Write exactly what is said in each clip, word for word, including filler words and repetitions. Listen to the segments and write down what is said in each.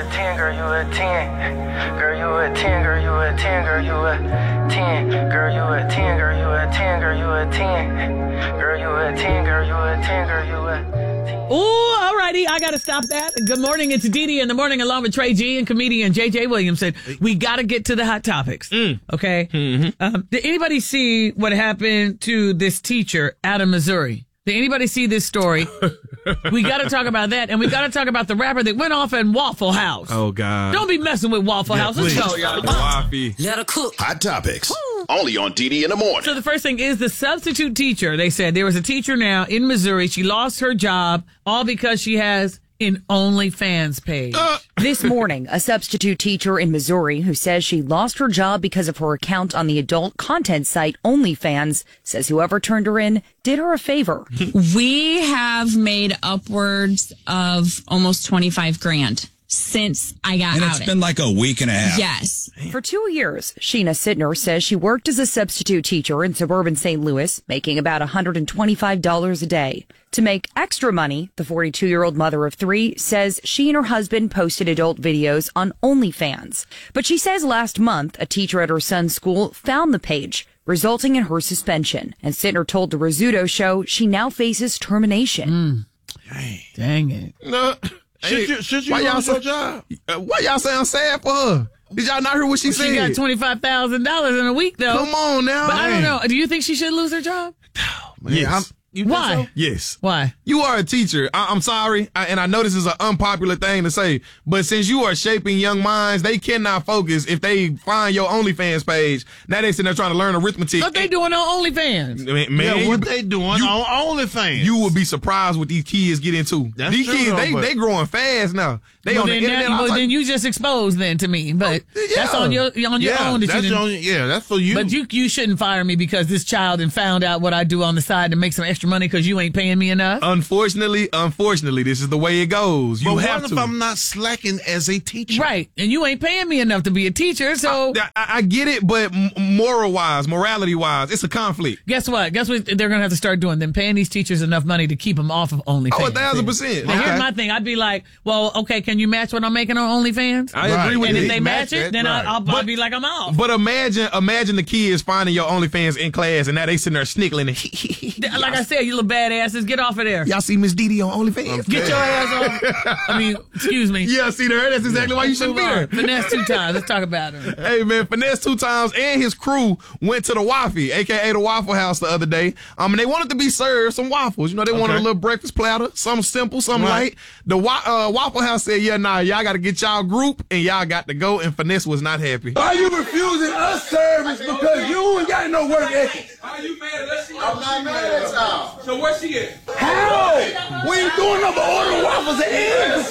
ten, girl, you a ten. Girl, you a ten, girl, you a ten, girl, you a ten. Girl, you a ten, girl, you a ten, girl, you a ten. Girl, you a ten, girl, you a ten, girl, you a ten. Ooh, all righty. I got to stop that. Good morning. It's Didi in the morning along with Trey G and comedian J J Williamson. We got to get to the hot topics. Mm. Okay. Mm-hmm. Um, did anybody see what happened to this teacher out of Missouri? Did anybody see this story? We got to talk about that. And we got to talk about the rapper that went off in Waffle House. Oh, God. Don't be messing with Waffle yeah, House. Let's please. go, y'all. Let her cook. Hot topics. Only on Didi in the morning. So the first thing is the substitute teacher. They said there was a teacher now in Missouri. She lost her job all because she has an OnlyFans page. Uh. This morning, a substitute teacher in Missouri who says she lost her job because of her account on the adult content site OnlyFans says whoever turned her in did her a favor. We have made upwards of almost twenty-five grand since I got and out. And it's been like a week and a half. Yes. For two years, Sheena Sittner says she worked as a substitute teacher in suburban Saint Louis, making about one hundred twenty-five dollars a day. To make extra money, the forty-two-year-old mother of three says she and her husband posted adult videos on OnlyFans. But she says last month, a teacher at her son's school found the page, resulting in her suspension. And Sittner told the Rizzuto Show she now faces termination. Mm. Dang it. No. Should you, should you why y'all say, job? Uh, why y'all say I'm sad for her? Did y'all not hear what she well, said? She got twenty-five thousand dollars in a week, though. Come on now. But man. I don't know. Do you think she should lose her job? Oh, man. Yes. I'm, You Why? So? Yes. Why? You are a teacher. I- I'm sorry, I- and I know this is an unpopular thing to say, but since you are shaping young minds, they cannot focus if they find your OnlyFans page. Now they sitting there trying to learn arithmetic. What they doing on OnlyFans? Man, man yeah, what you, they doing you, on OnlyFans? You will be surprised what these kids get into. That's these true, kids, though, they but... they growing fast now. They well, on then the internet. Now, well, like, then you just exposed then to me, but yeah. that's on your on your yeah, own. That that's you on, yeah, that's for you. But you you shouldn't fire me because this child and found out what I do on the side to make some extra money because you ain't paying me enough. Unfortunately, unfortunately, this is the way it goes. You but have what to. if I'm not slacking as a teacher? Right, and you ain't paying me enough to be a teacher, so I, I, I get it, but moral wise, morality wise, it's a conflict. Guess what? Guess what they're gonna have to start doing? Then paying these teachers enough money to keep them off of OnlyFans. Oh, a thousand percent. Now, okay. here's my thing. I'd be like, well, okay, can you match what I'm making on OnlyFans? I right. agree with and you. And if they match, match it, then right. I'll, I'll, but, I'll be like, I'm off. But imagine, imagine the kids finding your OnlyFans in class, and now they sitting there snickling. And like I said, you little badasses, get off of there. Y'all see Miss Didi on OnlyFans? Okay. Get your ass off. I mean, excuse me. Yeah, see there. That's exactly why you shouldn't be there. Finesse two times. Let's talk about him. Hey man, Finesse two times and his crew went to the Waffy, aka the Waffle House, the other day. Um, and they wanted to be served some waffles. You know, they okay. wanted a little breakfast platter, something simple, something right. light. The uh, Waffle House said, "Yeah, nah, y'all got to get y'all group, and y'all got to go." And Finesse was not happy. Why you refusing us service because you ain't got no work ethic? How you mad at us? I'm not mad at y'all. So where's she at? How? We ain't doing nothing but ordering waffles and eggs.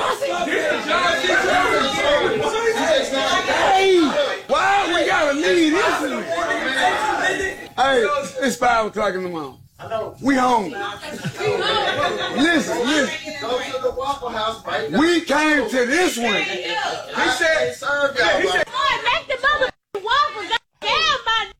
Hey, why we gotta leave this? Hey, it's five o'clock in the morning. We home. Listen, listen. Go to the Waffle House right now. We came to this one. He said, serve y'all. He said, make the mother waffles. Damn, my.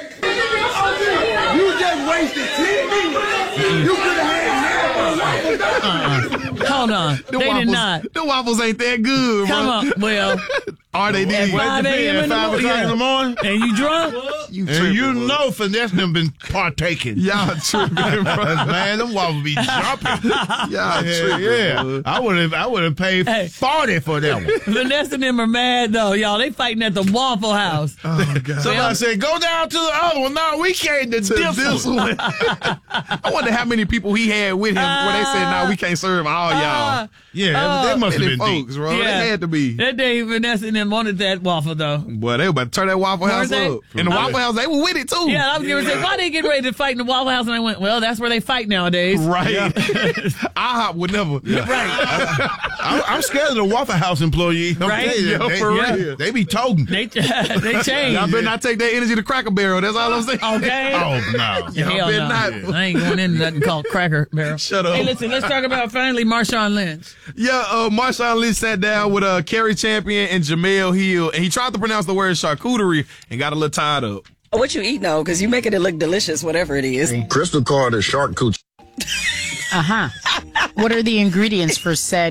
You just wasted ten minutes. You could have had half a waffle. Uh-uh. Hold on. The they waffles, did not. The waffles ain't that good, Come bro. on. Well. Are they At did? five a.m. in the five morning. o'clock in the morning? And you drunk? You and you know Finesse done been partaking. Y'all tripping, bro. Man, them waffles be jumping. Y'all yeah, tripping, yeah. bro. I would have I would have paid Hey. forty for that one. Vanessa and them are mad, though, y'all. They fighting at the Waffle House. Oh, God. Somebody said, go down to the other one. No, we came to, To this, this one. one. I wonder how many people he had with him uh, where they said, "No, nah, we can't serve all y'all." Uh, Yeah, uh, they must have Many been folks, deep. bro. Yeah. They had to be. That day, Vanessa and them wanted that waffle, though. Boy, they were about to turn that Waffle House they? up. And the Waffle House, they were with it, too. Yeah, I was going to say, why they get ready to fight in the Waffle House? And I went, well, that's where they fight nowadays. Right. IHOP would never. Yeah. Right. I'm, I'm scared of the Waffle House employee. I'm Right? you, Yo, they, for yeah, real. They be toting. They, they changed. Y'all better not take that energy to Cracker Barrel. That's all I'm saying. Okay. Oh, no. Y'all Hell better no. not. I ain't going into nothing called Cracker Barrel. Shut up. Hey, listen, let's talk about finally Marshawn Lynch. Yeah, uh, Marshawn Lynch sat down with uh, Kerry Champion and Jamel Hill, and he tried to pronounce the word charcuterie and got a little tied up. What you eat now? Because you making it look delicious, whatever it is. Crystal called it shark cooch. Uh-huh. What are the ingredients for said coo-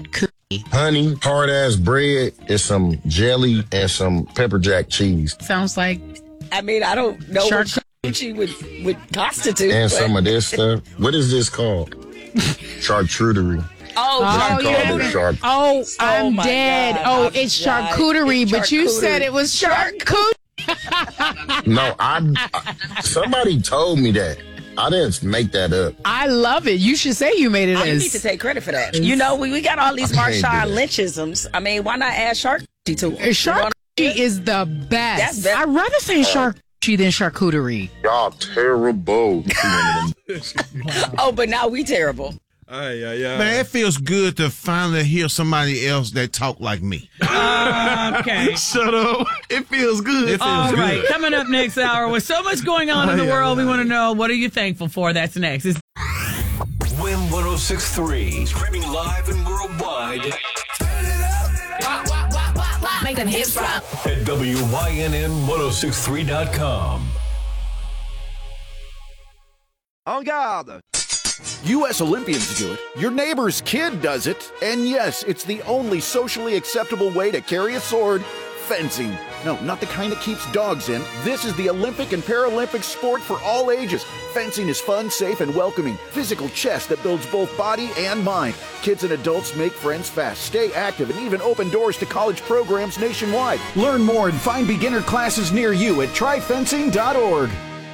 honey, hard ass bread, and some jelly and some pepper jack cheese. Sounds like. I mean, I don't know Shark- what she would, would constitute. And but- some of this stuff. What is this called? Charcuterie. Oh, Oh, They you called it haven't- shark. oh, I'm my dead. God, oh, I'm it's dying. charcuterie, It's but you said charcuterie. it was charcuterie. No, I, I. Somebody told me that. I didn't make that up. I love it. You should say you made it I as. need to take credit for that. You know, we, we got all these I can't do Marshawn that. Lynchisms. I mean, why not add shark to it? Charcuterie is the best. That's better. I'd rather say charcuterie than charcuterie. Y'all terrible. Oh, but now we terrible. Ay, ay, ay. Man, it feels good to finally hear somebody else that talk like me. Uh, okay. Shut up. It feels good. It feels All good. right. Coming up next hour, with so much going on in the Oh, yeah, world, we yeah. want to know, what are you thankful for? That's next. It's Win one oh six point three. Streaming live and worldwide. Turn it up. Make them hips drop. At W Y N N ten sixty-three dot com. En garde! U S Olympians do it, your neighbor's kid does it, and yes, it's the only socially acceptable way to carry a sword, fencing. No, not the kind that keeps dogs in. This is the Olympic and Paralympic sport for all ages. Fencing is fun, safe, and welcoming. Physical chess that builds both body and mind. Kids and adults make friends fast, stay active, and even open doors to college programs nationwide. Learn more and find beginner classes near you at try fencing dot org.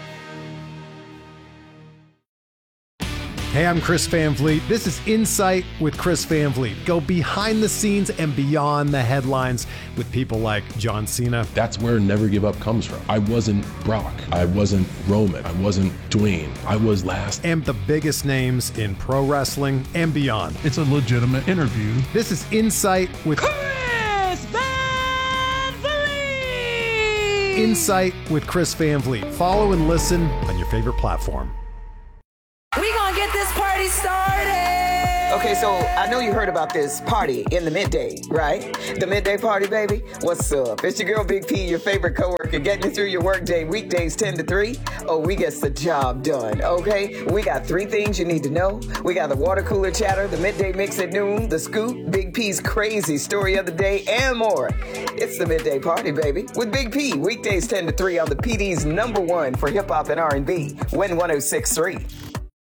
Hey, I'm Chris Van Vliet. This is Insight with Chris Van Vliet. Go behind the scenes and beyond the headlines with people like John Cena. That's where Never Give Up comes from. I wasn't Brock. I wasn't Roman. I wasn't Dwayne. I was last. And the biggest names in pro wrestling and beyond. It's a legitimate interview. This is Insight with Chris Van Vliet. Insight with Chris Van Vliet. Follow and listen on your favorite platform. We gonna get this party started. Okay, so I know you heard about this party in the midday, right? The midday party, baby. What's up? It's your girl Big P, your favorite coworker, getting you through your workday weekdays ten to three. Oh, we get the job done, okay? We got three things you need to know. We got the water cooler chatter, the midday mix at noon, the scoop, Big P's crazy story of the day, and more. It's the midday party, baby, with Big P, weekdays ten to three on the P D's number one for hip hop and R and B, Win one oh six point three.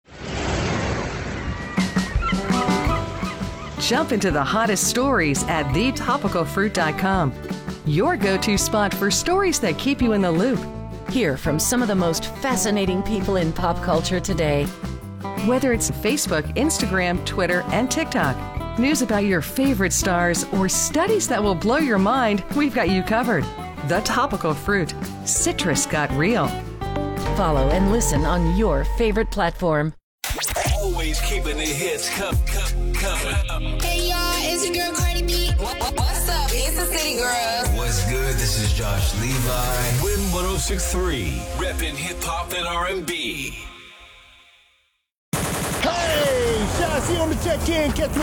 Jump into the hottest stories at the topical fruit dot com. Your go-to spot for stories that keep you in the loop. Hear from some of the most fascinating people in pop culture today. Whether it's Facebook, Instagram, Twitter, and TikTok, news about your favorite stars, or studies that will blow your mind, we've got you covered. The Topical Fruit. Citrus got real. Follow and listen on your favorite platform. Always keeping the hits com- com- coming. Hey y'all, it's your girl Cardi B. What's up? It's the City Girls. What's good? This is Josh Levi. Win one oh six point three. Reppin' hip hop and R and B. Hey, Shasty on the check-in. Catch me